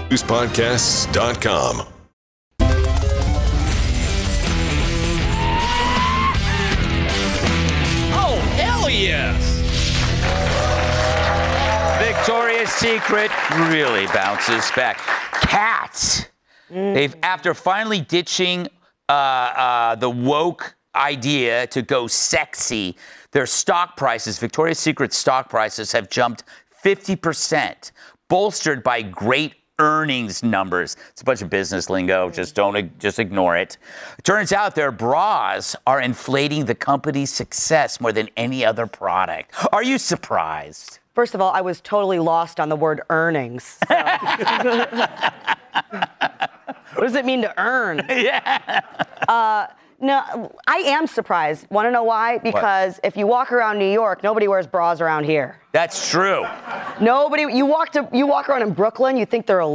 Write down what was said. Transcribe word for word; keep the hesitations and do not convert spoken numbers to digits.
news podcasts dot com. Oh, hell yes! Victoria's Secret really bounces back. Cats. Mm. They've, after finally ditching uh, uh, the woke idea to go sexy, their stock prices, Victoria's Secret stock prices, have jumped fifty percent, bolstered by great earnings numbers. It's a bunch of business lingo. Just don't, just ignore it. It turns out their bras are inflating the company's success more than any other product. Are you surprised? First of all, I was totally lost on the word earnings. So. What does it mean to earn? Yeah. Uh, no, I am surprised. Want to know why? Because what? If you walk around New York, nobody wears bras around here. That's true. Nobody. You walk to you walk around in Brooklyn, you think they're a